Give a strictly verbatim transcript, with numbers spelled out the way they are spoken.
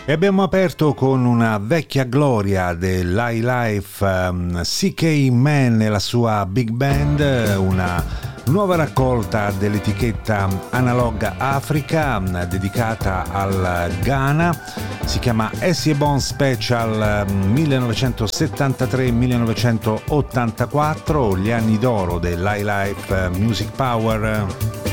E abbiamo aperto con una vecchia gloria dell'highlife, um, C K Man e la sua big band, una nuova raccolta dell'etichetta Analog Africa dedicata al Ghana. Si chiama Esiebon Special millenovecentosettantatré millenovecentottantaquattro, gli anni d'oro dell'highlife Music Power.